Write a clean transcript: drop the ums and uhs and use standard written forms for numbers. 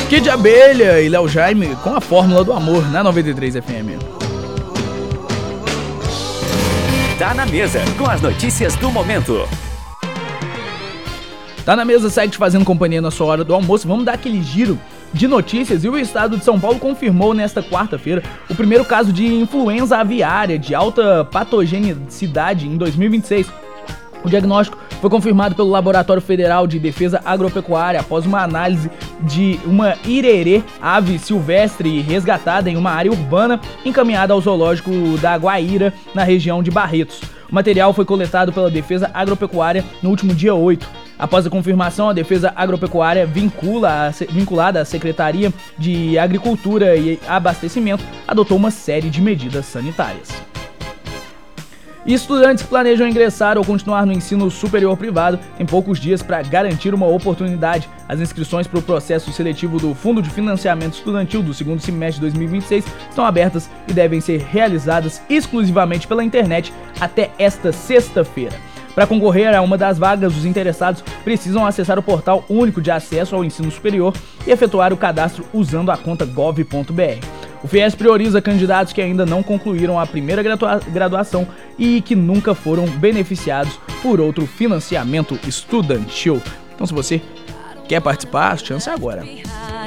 Kid Abelha e Léo Jaime com a Fórmula do Amor na 93 FM. Tá na mesa com as notícias do momento. Tá na mesa, segue te fazendo companhia na sua hora do almoço. Vamos dar aquele giro de notícias. E o estado de São Paulo confirmou nesta quarta-feira o primeiro caso de influenza aviária de alta patogenicidade em 2026. O diagnóstico foi confirmado pelo Laboratório Federal de Defesa Agropecuária após uma análise de uma irerê, ave silvestre resgatada em uma área urbana encaminhada ao zoológico da Guaíra, na região de Barretos. O material foi coletado pela Defesa Agropecuária no último dia 8. Após a confirmação, a Defesa Agropecuária, vinculada à Secretaria de Agricultura e Abastecimento, adotou uma série de medidas sanitárias. Estudantes que planejam ingressar ou continuar no ensino superior privado têm poucos dias para garantir uma oportunidade. As inscrições para o processo seletivo do Fundo de Financiamento Estudantil do segundo semestre de 2026 estão abertas e devem ser realizadas exclusivamente pela internet até esta sexta-feira. Para concorrer a uma das vagas, os interessados precisam acessar o portal único de acesso ao ensino superior e efetuar o cadastro usando a conta gov.br. O FIES prioriza candidatos que ainda não concluíram a primeira graduação e que nunca foram beneficiados por outro financiamento estudantil. Então, se você quer participar, a chance é agora.